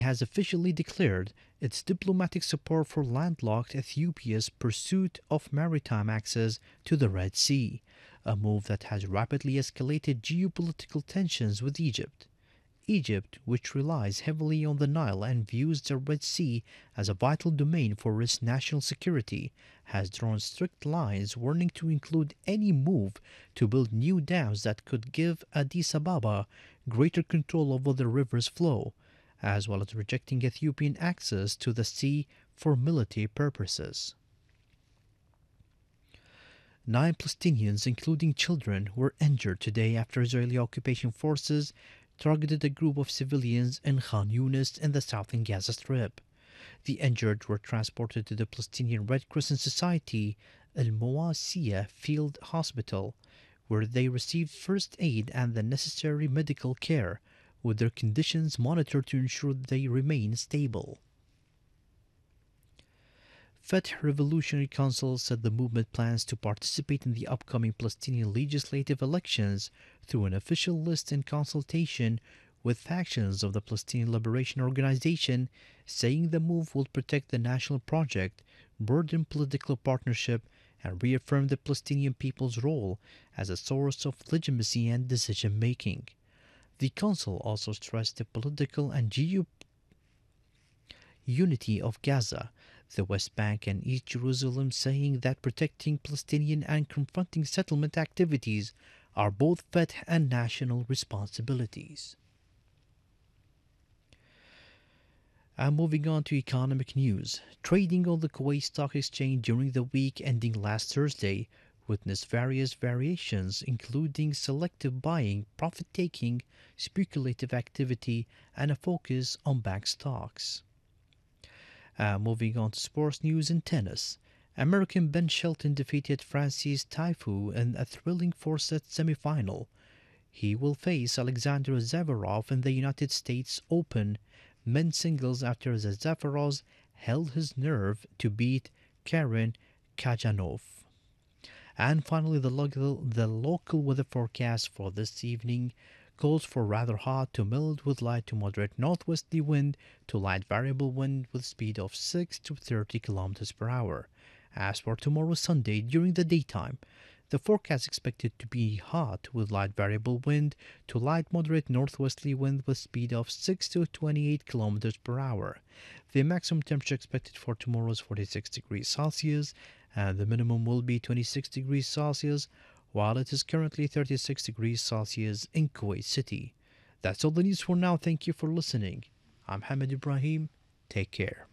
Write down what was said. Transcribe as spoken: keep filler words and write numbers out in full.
has officially declared its diplomatic support for landlocked Ethiopia's pursuit of maritime access to the Red Sea, a move that has rapidly escalated geopolitical tensions with Egypt. Egypt, which relies heavily on the Nile and views the Red Sea as a vital domain for its national security, has drawn strict lines warning to include any move to build new dams that could give Addis Ababa greater control over the river's flow, as well as rejecting Ethiopian access to the sea for military purposes. Nine Palestinians, including children, were injured today after Israeli occupation forces targeted a group of civilians in Khan Yunis in the southern Gaza Strip. The injured were transported to the Palestinian Red Crescent Society Al Mawasiyah Field Hospital, where they received first aid and the necessary medical care, with their conditions monitored to ensure they remain stable. Fatah Revolutionary Council said the movement plans to participate in the upcoming Palestinian legislative elections through an official list in consultation with factions of the Palestinian Liberation Organization, saying the move will protect the national project, burden political partnership, and reaffirm the Palestinian people's role as a source of legitimacy and decision making. The Council also stressed the political and geo unity of Gaza, the West Bank, and East Jerusalem, saying that protecting Palestinian and confronting settlement activities are both Fatah and national responsibilities. And moving on to economic news, trading on the Kuwait Stock Exchange during the week ending last Thursday witnessed various variations, including selective buying, profit-taking, speculative activity, and a focus on bank stocks. Uh, moving on to sports news and tennis. American Ben Shelton defeated Francis Tiafoe in a thrilling four-set semifinal. He will face Alexander Zverev in the United States Open men's singles after Zafarov held his nerve to beat Karen Khachanov. And finally, the local, the local weather forecast for this evening calls for rather hot to mild with light to moderate northwesterly wind to light variable wind with speed of six to thirty kilometers per hour. As for tomorrow Sunday, during the daytime, the forecast is expected to be hot with light variable wind to light moderate northwesterly wind with speed of six to twenty-eight kilometers per hour. The maximum temperature expected for tomorrow is forty-six degrees Celsius and the minimum will be twenty-six degrees Celsius, while it is currently thirty-six degrees Celsius in Kuwait City. That's all the news for now. Thank you for listening. I'm Hamid Ibrahim. Take care.